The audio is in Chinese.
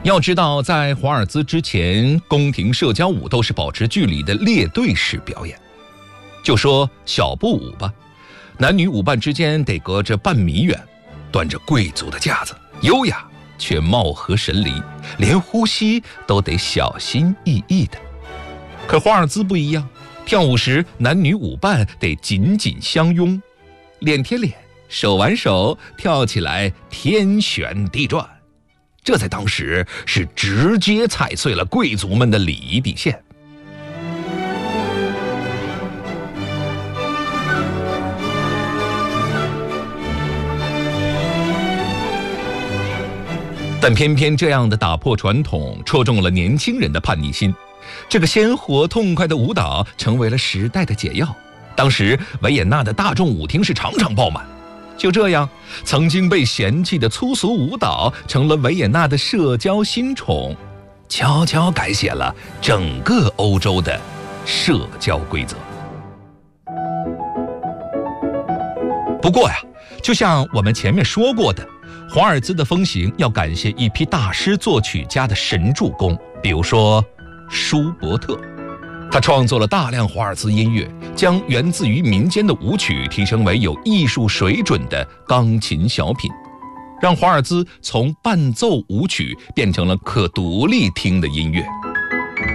要知道，在华尔兹之前，宫廷社交舞都是保持距离的列队式表演。就说小步舞吧，男女舞伴之间得隔着半米远，端着贵族的架子，优雅却貌合神离，连呼吸都得小心翼翼的。可华尔兹不一样，跳舞时男女舞伴得紧紧相拥，脸贴脸，手挽手，跳起来天旋地转。这在当时是直接踩碎了贵族们的礼仪底线。但偏偏这样的打破传统，戳中了年轻人的叛逆心。这个鲜活痛快的舞蹈成为了时代的解药。当时维也纳的大众舞厅是常常爆满。就这样，曾经被嫌弃的粗俗舞蹈成了维也纳的社交新宠，悄悄改写了整个欧洲的社交规则。不过呀，就像我们前面说过的，华尔兹的风行要感谢一批大师作曲家的神助攻，比如说舒伯特。他创作了大量华尔兹音乐，将源自于民间的舞曲提升为有艺术水准的钢琴小品，让华尔兹从伴奏舞曲变成了可独立听的音乐。